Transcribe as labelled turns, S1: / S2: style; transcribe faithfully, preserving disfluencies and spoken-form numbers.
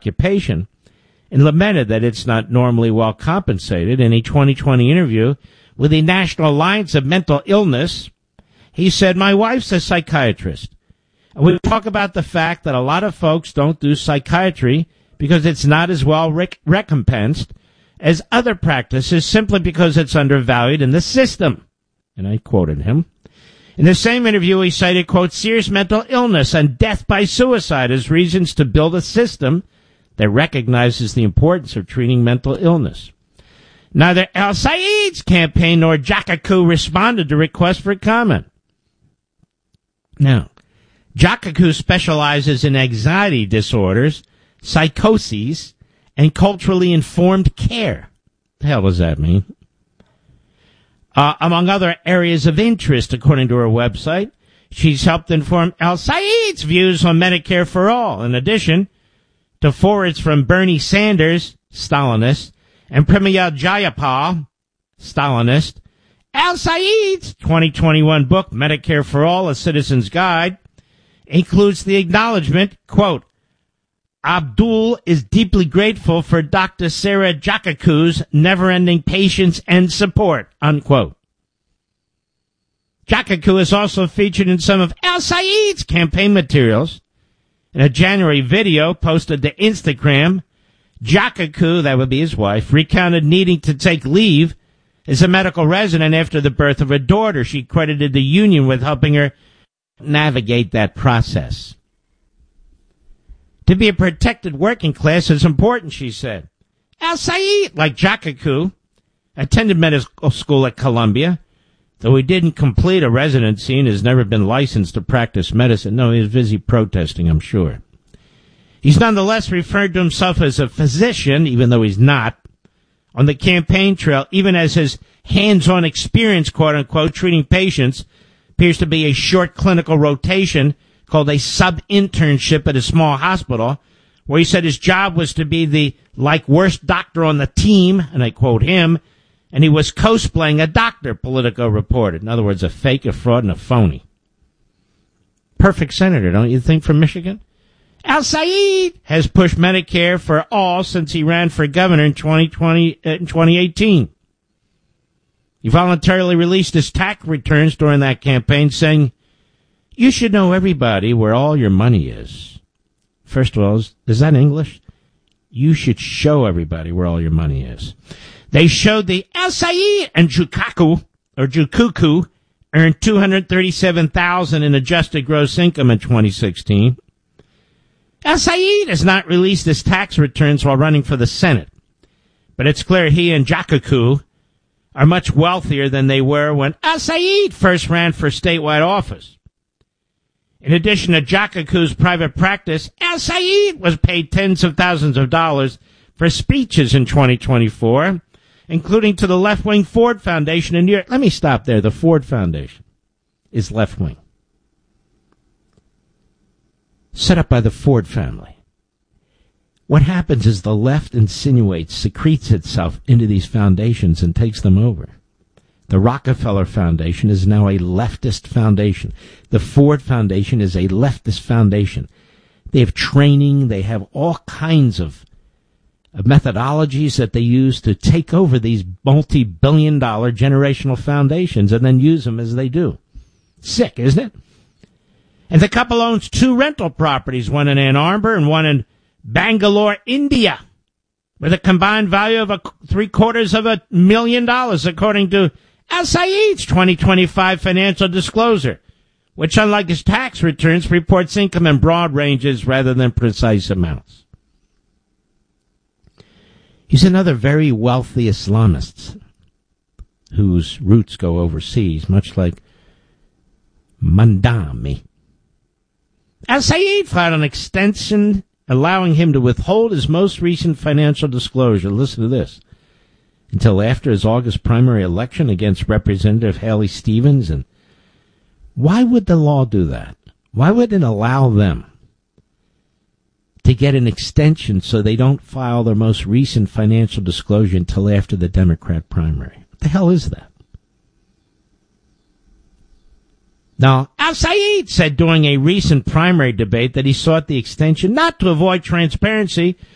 S1: occupation and lamented that it's not normally well compensated. In a twenty twenty interview with the National Alliance of Mental Illness, he said, "My wife's a psychiatrist. And we talk about the fact that a lot of folks don't do psychiatry because it's not as well rec- recompensed as other practices simply because it's undervalued in the system." And I quoted him. In the same interview, he cited, quote, serious mental illness and death by suicide as reasons to build a system that recognizes the importance of treating mental illness. Neither Al Said's campaign nor Jakaku responded to requests for comment. Now, Jakaku specializes in anxiety disorders, psychoses, and culturally informed care. The hell does that mean? Uh, among other areas of interest, according to her website, she's helped inform Al Said's views on Medicare for All, in addition to forwards from Bernie Sanders, Stalinist, and Pramila Jayapal, Stalinist. Al Said's twenty twenty-one book, Medicare for All, A Citizen's Guide, includes the acknowledgement, quote, Abdul is deeply grateful for Doctor Sarah Jakaku's never-ending patience and support, unquote. Jakaku is also featured in some of Al Said's campaign materials. In a January video posted to Instagram, Jakaku, that would be his wife, recounted needing to take leave as a medical resident after the birth of her daughter. She credited the union with helping her navigate that process. To be a protected working class is important, she said. Al Said, like Jakaku, attended medical school at Columbia, though he didn't complete a residency and has never been licensed to practice medicine. No, he was busy protesting, I'm sure. He's nonetheless referred to himself as a physician, even though he's not, on the campaign trail, even as his hands-on experience, quote-unquote, treating patients appears to be a short clinical rotation called a sub-internship at a small hospital, where he said his job was to be the, like, worst doctor on the team, and I quote him, and he was cosplaying a doctor, Politico reported. In other words, a fake, a fraud, and a phony. Perfect senator, don't you think, from Michigan? Al Said has pushed Medicare for all since he ran for governor in twenty twenty, uh, in twenty eighteen. He voluntarily released his tax returns during that campaign, saying, you should know, everybody, where all your money is. First of all, is, is that English? You should show everybody where all your money is. They showed the Al Said and Jukaku, or Jukuku, earned two hundred thirty-seven thousand dollars in adjusted gross income in twenty sixteen. Al Said has not released his tax returns while running for the Senate, but it's clear he and Jakaku are much wealthier than they were when Al Said first ran for statewide office. In addition to Jakaku's private practice, Al Said was paid tens of thousands of dollars for speeches in twenty twenty-four, including to the left-wing Ford Foundation in New York. Let me stop there. The Ford Foundation is left-wing, set up by the Ford family. What happens is the left insinuates, secretes itself into these foundations and takes them over. The Rockefeller Foundation is now a leftist foundation. The Ford Foundation is a leftist foundation. They have training. They have all kinds of, of methodologies that they use to take over these multi-billion dollar generational foundations and then use them as they do. Sick, isn't it? And the couple owns two rental properties, one in Ann Arbor and one in Bangalore, India, with a combined value of a three quarters of a million dollars, according to Al Said's twenty twenty-five financial disclosure, which, unlike his tax returns, reports income in broad ranges rather than precise amounts. He's another very wealthy Islamist whose roots go overseas, much like Mandami. Al Said filed an extension allowing him to withhold his most recent financial disclosure. Listen to this. Until after his August primary election against Representative Haley Stevens. And why would the law do that? Why would it allow them to get an extension so they don't file their most recent financial disclosure until after the Democrat primary? What the hell is that? Now, Al Said said during a recent primary debate that he sought the extension not to avoid transparency,